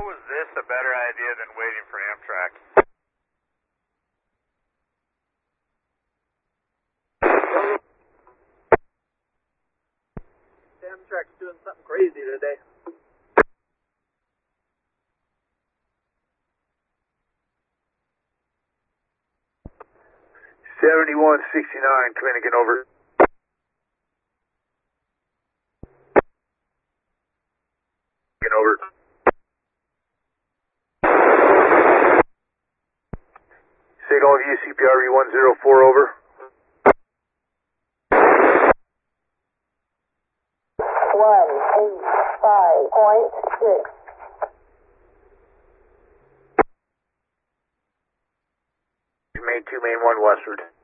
Was this a better idea than waiting for Amtrak? Amtrak's doing something crazy today. $7169, Dominican over. Over. Signal view CPRV 104 over. 185.6. Main 2, main 1 westward.